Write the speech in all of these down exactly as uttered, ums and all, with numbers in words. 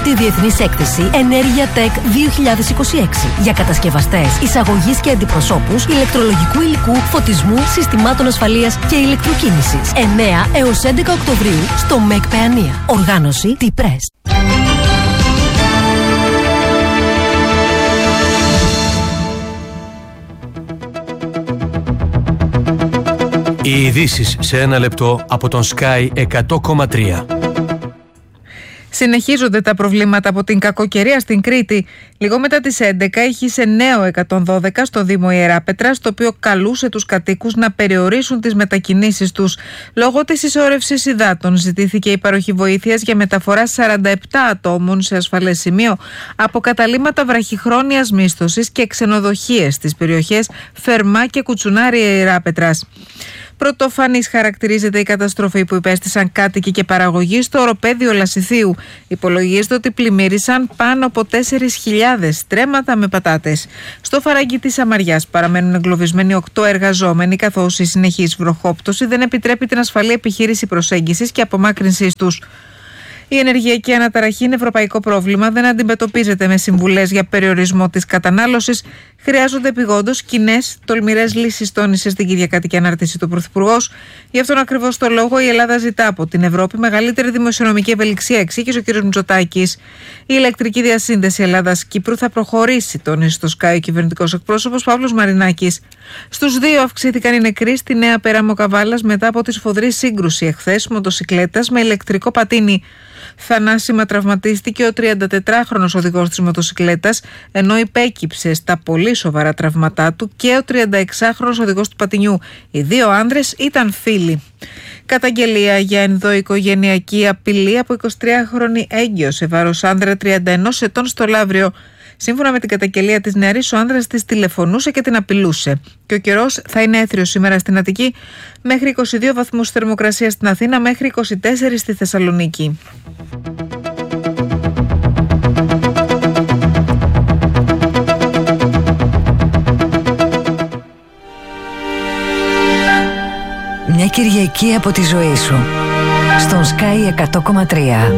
τη διεθνής έκθεση Ενέργεια Tech δύο χιλιάδες είκοσι έξι για κατασκευαστές, εισαγωγής και αντιπροσώπους ηλεκτρολογικού υλικού, φωτισμού, συστημάτων ασφαλείας και ηλεκτροκίνησης. εννέα έως έντεκα Οκτωβρίου στο ΜΕΚ Παιανία. Οργάνωση T-Press. Οι ειδήσεις σε ένα λεπτό από τον Sky εκατό κόμμα τρία. Συνεχίζονται τα προβλήματα από την κακοκαιρία στην Κρήτη. Λίγο μετά τις έντεκα είχε νέο εκατόν δώδεκα στο Δήμο Ιεράπετρας, το οποίο καλούσε τους κατοίκους να περιορίσουν τις μετακινήσεις τους. Λόγω της συσσόρευσης υδάτων ζητήθηκε η παροχή βοήθειας για μεταφορά σαράντα επτά ατόμων σε ασφαλές σημείο από καταλύματα βραχυχρόνιας μίσθωσης και ξενοδοχείες στις περιοχές Φερμά και Κουτσουνάρη Ιεράπετρας. Πρωτοφανής χαρακτηρίζεται η καταστροφή που υπέστησαν κάτοικοι και παραγωγοί στο οροπέδιο Λασιθίου. Υπολογίζεται ότι πλημμύρισαν πάνω από τέσσερις χιλιάδες στρέμματα με πατάτες. Στο Φαράγγι της Σαμαριάς παραμένουν εγκλωβισμένοι οκτώ εργαζόμενοι, καθώς η συνεχής βροχόπτωση δεν επιτρέπει την ασφαλή επιχείρηση προσέγγισης και απομάκρυνσής τους. Η ενεργειακή αναταραχή είναι ευρωπαϊκό πρόβλημα, δεν αντιμετωπίζεται με συμβουλές για περιορισμό της κατανάλωσης. Χρειάζονται επειγόντως κοινές, τολμηρές λύσεις, τόνισε στην Κυριακάτικη ανάρτηση του Πρωθυπουργός. Γι' αυτόν ακριβώς το λόγο η Ελλάδα ζητά από την Ευρώπη μεγαλύτερη δημοσιονομική ευελιξία, εξήγησε ο κ. Μητσοτάκης. Η ηλεκτρική διασύνδεση Ελλάδας-Κύπρου θα προχωρήσει, τόνισε στο Sky ο κυβερνητικός εκπρόσωπος Παύλος Μαρινάκης. Στους δύο αυξήθηκαν οι νεκροί στη Νέα Πέραμο Καβάλας μετά από τη σφοδρή σύγκρουση εχθές μοτοσικλέτας με ηλεκτρικό πατίνι. Θανάσιμα τραυματίστηκε ο τριαντατετράχρονος οδηγός της μοτοσικλέτας, ενώ υπέκυψε στα πολύ σοβαρά τραυματά του και ο τριανταεξάχρονος οδηγός του πατινιού. Οι δύο άνδρες ήταν φίλοι. Καταγγελία για ενδοοικογενειακή απειλή από εικοσιτριάχρονη έγκυο σε βάρος άνδρα τριάντα ένα ετών στο Λαύριο. Σύμφωνα με την καταγγελία της νεαρής, ο άνδρας της τηλεφωνούσε και την απειλούσε. Και ο καιρός θα είναι έθριος σήμερα στην Αττική, μέχρι είκοσι δύο βαθμούς θερμοκρασία στην Αθήνα, μέχρι είκοσι τέσσερα στη Θεσσαλονίκη. Μια Κυριακή από τη ζωή σου στον Sky εκατό κόμμα τρία.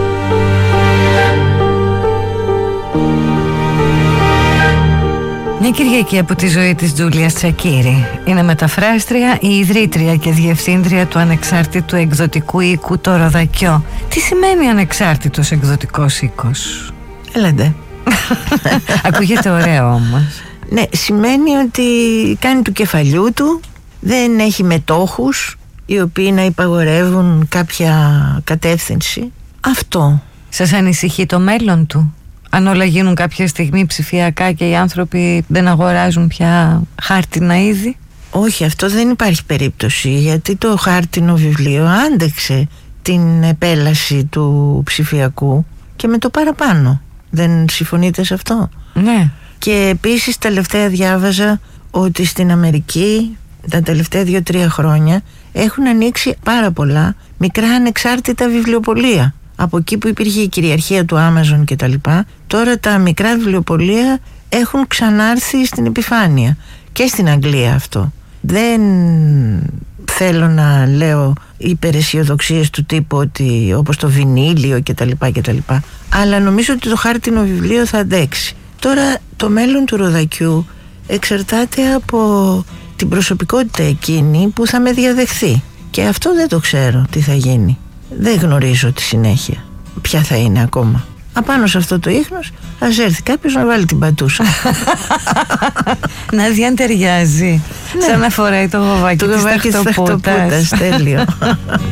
Μια Κυριακή από τη ζωή της Τζούλιας Τσακίρη. Είναι μεταφράστρια, η ιδρύτρια και διευθύντρια του ανεξάρτητου εκδοτικού οίκου Το Ροδακιό. Τι σημαίνει ανεξάρτητος εκδοτικός οίκος? Έλατε. Ακούγεται ωραίο όμως. Ναι, σημαίνει ότι κάνει του κεφαλιού του, δεν έχει μετόχους οι οποίοι να υπαγορεύουν κάποια κατεύθυνση. Αυτό. Σας ανησυχεί το μέλλον του? Αν όλα γίνουν κάποια στιγμή ψηφιακά και οι άνθρωποι δεν αγοράζουν πια χάρτινα είδη? Όχι, αυτό δεν υπάρχει περίπτωση, γιατί το χάρτινο βιβλίο άντεξε την επέλαση του ψηφιακού και με το παραπάνω. Δεν συμφωνείτε σε αυτό? Ναι. Και επίσης τελευταία διάβαζα ότι στην Αμερική τα τελευταία δύο-τρία χρόνια έχουν ανοίξει πάρα πολλά μικρά ανεξάρτητα βιβλιοπωλεία. Από εκεί που υπήρχε η κυριαρχία του Amazon και τα λοιπά, τώρα τα μικρά βιβλιοπωλεία έχουν ξανάρθει στην επιφάνεια. Και στην Αγγλία αυτό. Δεν θέλω να λέω υπεραισιοδοξίες του τύπου ότι όπως το βινίλιο και τα λοιπά και τα λοιπά, αλλά νομίζω ότι το χάρτινο βιβλίο θα αντέξει. Τώρα το μέλλον του Ροδακιού εξαρτάται από την προσωπικότητα εκείνη που θα με διαδεχθεί. Και αυτό δεν το ξέρω τι θα γίνει. Δεν γνωρίζω τη συνέχεια ποια θα είναι ακόμα. Απάνω σε αυτό το ίχνος ας έρθει κάποιος να βάλει την πατούσα. Να δει αν ταιριάζει. Ναι. Σαν να φοράει το γοβάκι της ταχτοπούτας. Τέλειο.